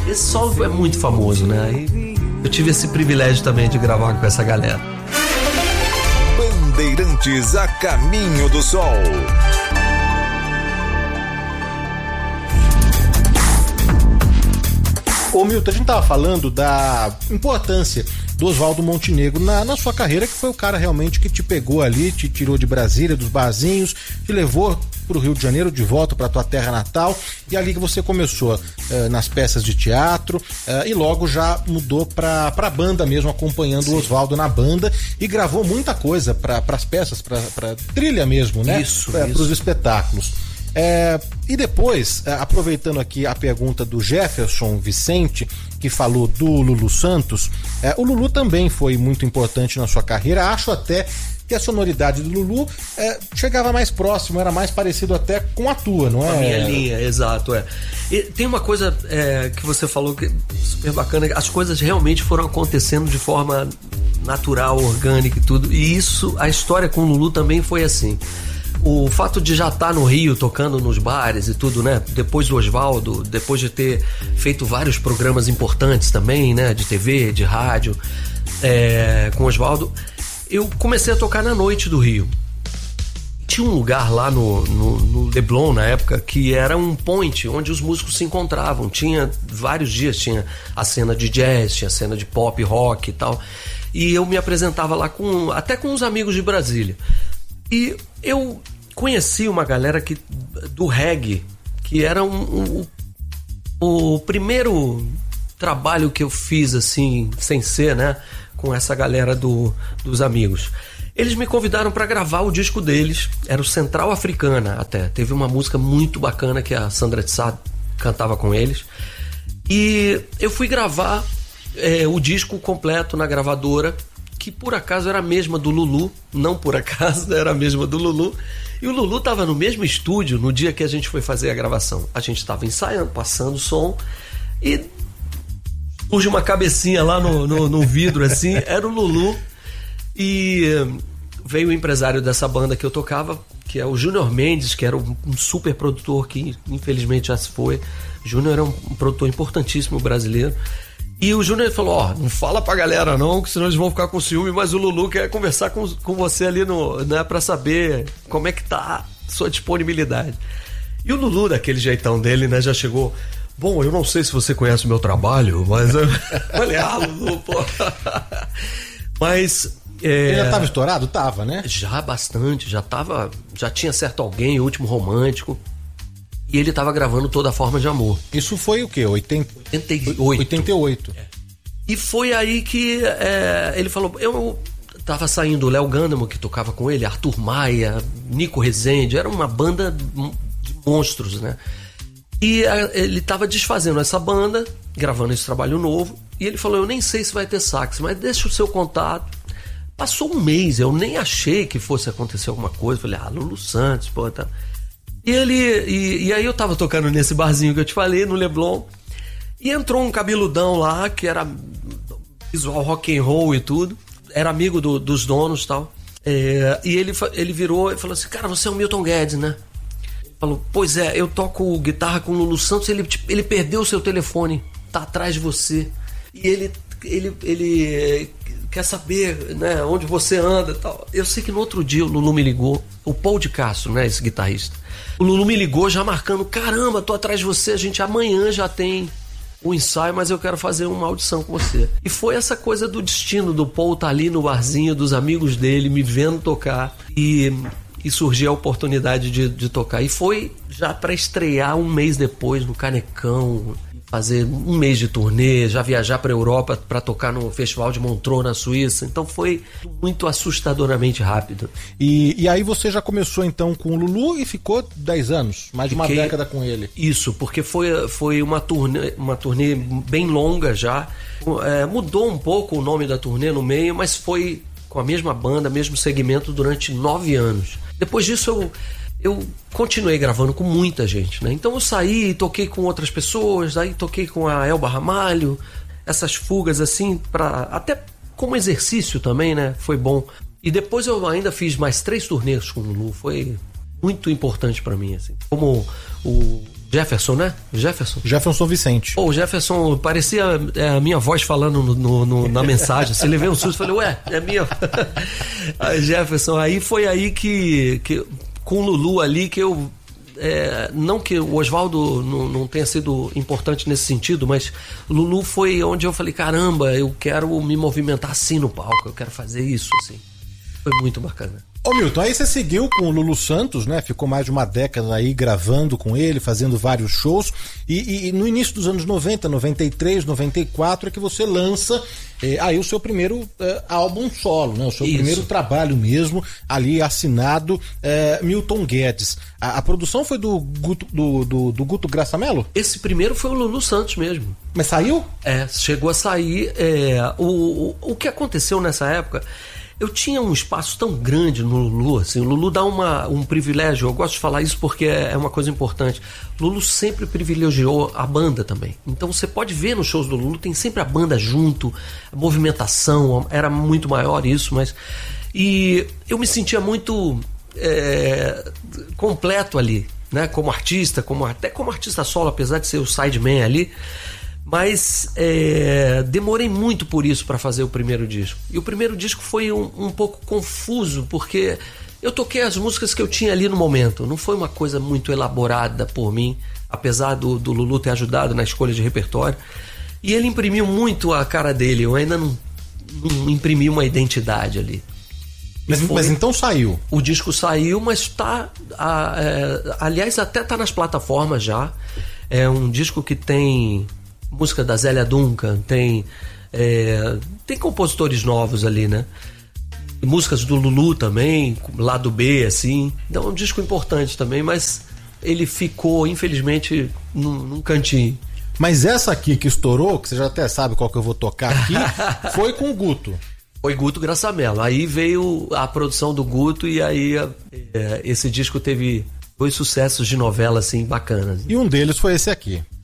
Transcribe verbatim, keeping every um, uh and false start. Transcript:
esse solo é muito famoso, né? E eu tive esse privilégio também de gravar com essa galera. Bandeirantes a caminho do sol. Ô Milton, a gente tava falando da importância do Oswaldo Montenegro na, na sua carreira, que foi o cara realmente que te pegou ali, te tirou de Brasília, dos barzinhos, te levou pro Rio de Janeiro, de volta pra tua terra natal, e ali que você começou eh, nas peças de teatro, eh, e logo já mudou pra, pra banda mesmo, acompanhando Sim. o Oswaldo na banda, e gravou muita coisa pra, pras peças, pra, pra trilha mesmo, né? Isso, pra, isso. Pros espetáculos. É, e depois, aproveitando aqui a pergunta do Jefferson Vicente, que falou do Lulu Santos, é, o Lulu também foi muito importante na sua carreira. Acho até que a sonoridade do Lulu é, chegava mais próximo, era mais parecido até com a tua, não é? A minha linha, exato, é. E tem uma coisa é, que você falou que é super bacana, as coisas realmente foram acontecendo de forma natural, orgânica e tudo, e isso, a história com o Lulu também foi assim. O fato de já estar no Rio, tocando nos bares e tudo, né? Depois do Oswaldo, depois de ter feito vários programas importantes também, né? De T V, de rádio, é, com o Oswaldo, eu comecei a tocar na noite do Rio. Tinha um lugar lá no, no, no Leblon, na época, que era um point onde os músicos se encontravam. Tinha vários dias, tinha a cena de jazz, tinha a cena de pop, rock e tal. E eu me apresentava lá com, até com uns amigos de Brasília. E eu conheci uma galera que, do reggae, que era um, um, o primeiro trabalho que eu fiz, assim, sem ser, né, com essa galera do, dos amigos. Eles me convidaram para gravar o disco deles, era o Central Africana até. Teve uma música muito bacana que a Sandra de Sá cantava com eles. E eu fui gravar é, o disco completo na gravadora, que por acaso era a mesma do Lulu, não por acaso era a mesma do Lulu, e o Lulu estava no mesmo estúdio no dia que a gente foi fazer a gravação. A gente estava ensaiando, passando o som, e surge uma cabecinha lá no, no, no vidro assim, era o Lulu, e veio o empresário dessa banda que eu tocava, que é o Júnior Mendes, que era um super produtor que infelizmente já se foi. Júnior era um, um produtor importantíssimo brasileiro. E o Júnior falou, ó, oh, não fala pra galera não, que senão eles vão ficar com ciúme, mas o Lulu quer conversar com, com você ali, no, né, pra saber como é que tá a sua disponibilidade. E o Lulu, daquele jeitão dele, né, já chegou, bom, eu não sei se você conhece o meu trabalho, mas eu falei, ah, Lulu, pô. Mas... É... Ele já tava estourado? Tava, né? Já bastante, já tava, já tinha certo alguém, o Último Romântico. E ele tava gravando Toda Forma de Amor. Isso foi o quê? oitenta... oitenta e oito. oitenta e oito. É. E foi aí que é, ele falou... Eu tava saindo o Léo Gandamo, que tocava com ele, Arthur Maia, Nico Rezende. Era uma banda de monstros, né? E a, ele tava desfazendo essa banda, gravando esse trabalho novo. E ele falou, eu nem sei se vai ter sax, mas deixa o seu contato. Passou um mês, eu nem achei que fosse acontecer alguma coisa. Falei, ah, Lulu Santos, pô, tá... E ele e, e aí eu tava tocando nesse barzinho que eu te falei, no Leblon, e entrou um cabeludão lá, que era visual rock and roll e tudo, era amigo do, dos donos e tal, é, e ele, ele virou e falou assim, cara, você é o Milton Guedes, né? Ele falou, pois é, eu toco guitarra com o Lulu Santos, ele, ele perdeu o seu telefone, tá atrás de você, e ele, ele, ele quer saber, né, onde você anda e tal. Eu sei que no outro dia o Lulu me ligou, o Paul de Castro, né, esse guitarrista. O Lulu me ligou já marcando, caramba, tô atrás de você, a gente amanhã já tem o ensaio, mas eu quero fazer uma audição com você. E foi essa coisa do destino do Paul tá ali no barzinho, dos amigos dele, me vendo tocar, e, e surgiu a oportunidade de, de tocar. E foi já para estrear um mês depois no Canecão, fazer um mês de turnê, já viajar para a Europa para tocar no Festival de Montreux, na Suíça. Então foi muito assustadoramente rápido. E, e aí você já começou então com o Lulu e ficou dez anos, mais de uma Fiquei... década com ele. Isso, porque foi, foi uma, turnê, uma turnê bem longa já. É, mudou um pouco o nome da turnê no meio, mas foi com a mesma banda, mesmo segmento durante nove anos. Depois disso eu... eu continuei gravando com muita gente, né? Então eu saí e toquei com outras pessoas, aí toquei com a Elba Ramalho, essas fugas assim, pra, até como exercício também, né? Foi bom. E depois eu ainda fiz mais três turnês com o Lulu, foi muito importante pra mim, assim. Como o Jefferson, né? Jefferson. Jefferson Vicente. Pô, o Jefferson parecia é, a minha voz falando no, no, no, na mensagem. Você levei um susto e falei, ué, é minha. Aí, Jefferson, aí foi aí que, que com o Lulu ali que eu. É, não que o Oswaldo não, não tenha sido importante nesse sentido, mas Lulu foi onde eu falei, caramba, eu quero me movimentar assim no palco, eu quero fazer isso, assim. Foi muito bacana. Ô Milton, aí você seguiu com o Lulu Santos, né? Ficou mais de uma década aí gravando com ele, fazendo vários shows. E, e, e no início dos anos noventa, noventa e três, noventa e quatro é que você lança eh, aí o seu primeiro eh, álbum solo, né? O seu Isso. primeiro trabalho mesmo, ali assinado eh, Milton Guedes. A, a produção foi do Guto, do, do, do Guto Graçamelo? Esse primeiro foi o Lulu Santos mesmo. Mas saiu? É, chegou a sair. É, o, o, o que aconteceu nessa época... Eu tinha um espaço tão grande no Lulu, assim, o Lulu dá uma, um privilégio, eu gosto de falar isso porque é uma coisa importante. Lulu sempre privilegiou a banda também. Então você pode ver nos shows do Lulu, tem sempre a banda junto, a movimentação, era muito maior isso, mas... E eu me sentia muito é, completo ali, né, como artista, como, até como artista solo, apesar de ser o sideman ali. Mas é, demorei muito por isso para fazer o primeiro disco. E o primeiro disco foi um, um pouco confuso, porque eu toquei as músicas que eu tinha ali no momento. Não foi uma coisa muito elaborada por mim, apesar do, do Lulu ter ajudado na escolha de repertório. E ele imprimiu muito a cara dele. Eu ainda não, não imprimi uma identidade ali. Mas, foi, mas então saiu? O disco saiu, mas tá... A, é, aliás, até tá nas plataformas já. É um disco que tem... música da Zélia Duncan, tem é, tem compositores novos ali, né? Músicas do Lulu também, lado B, assim. Então é um disco importante também, mas ele ficou, infelizmente, num, num cantinho. Mas essa aqui que estourou, que você já até sabe qual que eu vou tocar aqui, foi com o Guto. Foi Guto Graçamelo. Aí veio a produção do Guto e aí é, esse disco teve dois sucessos de novela, assim, bacanas. E um deles foi esse aqui.